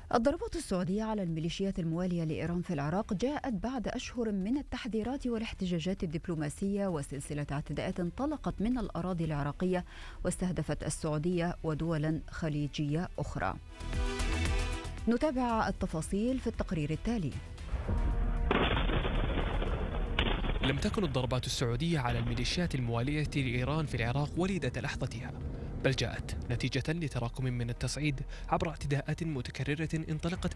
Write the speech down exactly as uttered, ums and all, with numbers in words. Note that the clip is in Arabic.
الضربات السعودية على الميليشيات الموالية لإيران في العراق جاءت بعد أشهر من التحذيرات والاحتجاجات الدبلوماسية وسلسلة اعتداءات انطلقت من الأراضي العراقية واستهدفت السعودية ودولا خليجية أخرى. نتابع التفاصيل في التقرير التالي. لم تكن الضربات السعودية على الميليشيات الموالية لإيران في العراق وليدة لحظتها، بل جاءت نتيجة لتراكم من التصعيد عبر اعتداءات متكررة انطلقت